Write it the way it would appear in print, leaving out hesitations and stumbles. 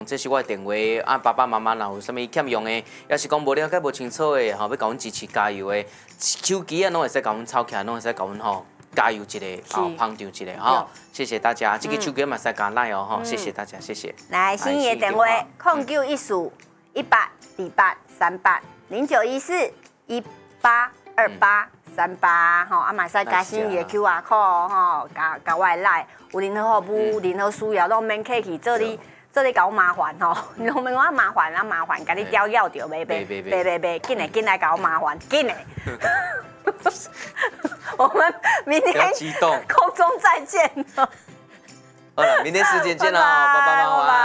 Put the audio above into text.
这是我的电话啊，爸爸妈妈若有啥物欠用的，要是讲无了解无清楚的，吼，要甲阮支持加油的，手机啊，拢会使甲阮抄起来，拢会使甲阮吼加油一个，捧场一个吼。谢谢大家，这个手机嘛使加来哦，吼，谢谢大家，谢谢。 来，心仪的电话09142828380914182838吼，啊嘛使加心仪的 QR code 吼，加我的来，有任何服务、任何需要，拢免客气，做你甲我麻烦吼，你拢免我麻烦，甲你吊要着，别，紧来甲我麻烦，紧的。我们明天空中再见。 好了，明天10点见喽，拜拜。